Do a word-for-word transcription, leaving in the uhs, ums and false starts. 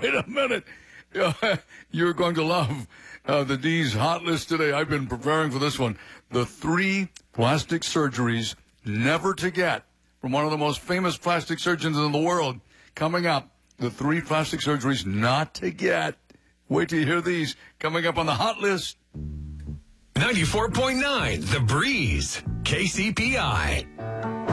wait a minute. You're going to love uh, the D's hot list today. I've been preparing for this one. The three plastic surgeries never to get from one of the most famous plastic surgeons in the world. Coming up, the three plastic surgeries not to get. Wait till you hear these. Coming up on the hot list. ninety-four point nine The Breeze. K C P I.